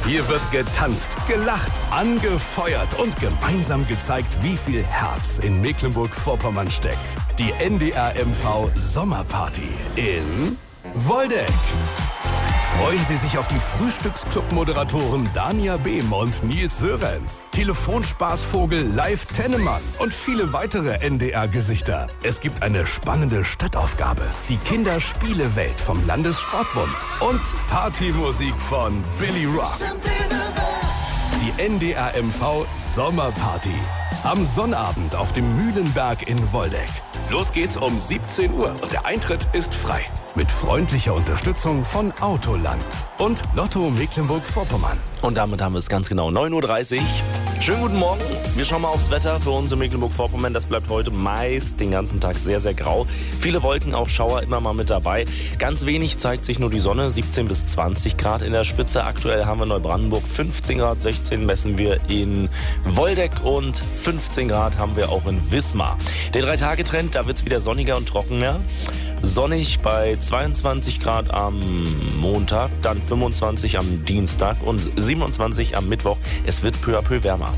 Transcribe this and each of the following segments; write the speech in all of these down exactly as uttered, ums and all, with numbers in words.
Hier wird getanzt, gelacht, angefeuert und gemeinsam gezeigt, wie viel Herz in Mecklenburg-Vorpommern steckt. Die N D R M V Sommerparty in Woldeck. Freuen Sie sich auf die Frühstücksclub-Moderatoren Dania Behm und Nils Sörenz, Telefonspaßvogel Live Tennemann und viele weitere N D R-Gesichter. Es gibt eine spannende Stadtaufgabe, die Kinderspielewelt vom Landessportbund und Partymusik von Billy Rock. Die N D R M V Sommerparty. Am Sonnabend auf dem Mühlenberg in Woldeck. Los geht's um siebzehn Uhr und der Eintritt ist frei. Mit freundlicher Unterstützung von Autoland und Lotto Mecklenburg-Vorpommern. Und damit haben wir es ganz genau neun Uhr dreißig. Schönen guten Morgen. Wir schauen mal aufs Wetter für uns in Mecklenburg-Vorpommern. Das bleibt heute meist den ganzen Tag sehr, sehr grau. Viele Wolken, auch Schauer immer mal mit dabei. Ganz wenig zeigt sich nur die Sonne, siebzehn bis zwanzig Grad in der Spitze. Aktuell haben wir Neubrandenburg fünfzehn Grad, sechzehn messen wir in Woldeck und fünfzehn Grad haben wir auch in Wismar. Der Drei-Tage-Trend, da wird es wieder sonniger und trockener. Sonnig bei zweiundzwanzig Grad am Montag, dann fünfundzwanzig am Dienstag und siebenundzwanzig am Mittwoch. Es wird peu à peu wärmer.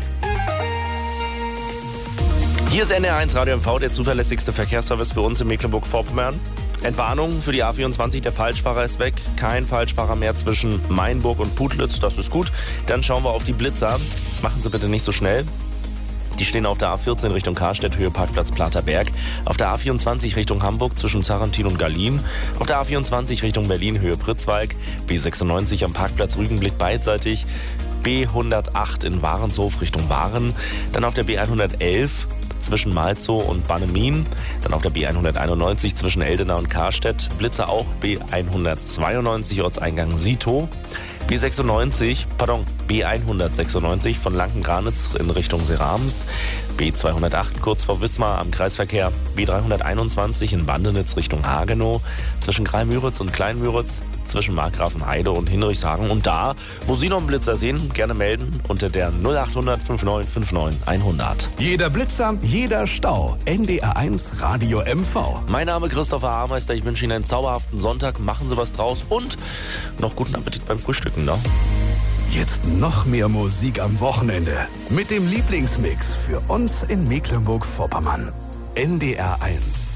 Hier ist N D R eins Radio M V, der zuverlässigste Verkehrsservice für uns in Mecklenburg-Vorpommern. Entwarnung für die A vierundzwanzig, der Falschfahrer ist weg. Kein Falschfahrer mehr zwischen Mainburg und Putlitz, das ist gut. Dann schauen wir auf die Blitzer. Machen Sie bitte nicht so schnell. Die stehen auf der A vierzehn Richtung Karstedt, Höhe Parkplatz Platerberg. Auf der A vierundzwanzig Richtung Hamburg zwischen Sarrentin und Gallien. Auf der A vierundzwanzig Richtung Berlin, Höhe Pritzwalk. B sechsundneunzig am Parkplatz Rügenblick beidseitig. B hundertacht in Warenshof Richtung Waren. Dann auf der B hundertelf zwischen Malzow und Bannemin. Dann auf der B hunderteinundneunzig zwischen Eldena und Karstedt. Blitzer auch B hundertzweiundneunzig Ortseingang Sito. B sechsundneunzig, pardon, B hundertsechsundneunzig von Lankengranitz in Richtung Serams. B zweihundertacht kurz vor Wismar am Kreisverkehr. B dreihunderteinundzwanzig in Bandenitz Richtung Hagenow. Zwischen Greimüritz und Kleinmüritz. Zwischen Markgrafenheide und Hinrichshagen. Und da, wo Sie noch einen Blitzer sehen, gerne melden unter der null achthundert neunundfünfzig neunundfünfzig hundert. Jeder Blitzer, jeder Stau. N D R eins Radio M V. Mein Name ist Christopher Haarmeister. Ich wünsche Ihnen einen zauberhaften Sonntag. Machen Sie was draus und noch guten Appetit beim Frühstücken. Ne? Jetzt noch mehr Musik am Wochenende. Mit dem Lieblingsmix für uns in Mecklenburg-Vorpommern. N D R eins.